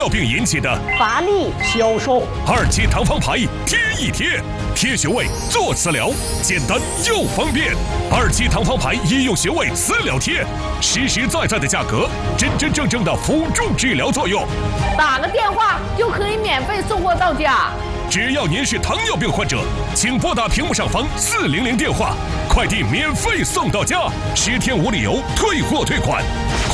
尿病引起的乏力、消瘦。 2期糖方牌贴一贴，贴穴位做磁疗，简单又方便。2期糖方牌医用穴位磁疗贴，实实在在的价格，真真正正的辅助治疗作用。 打个电话就可以免费送货到家。 只要您是糖尿病患者，请拨打屏幕上方400电话，快递免费送到家，10天无理由退货退款。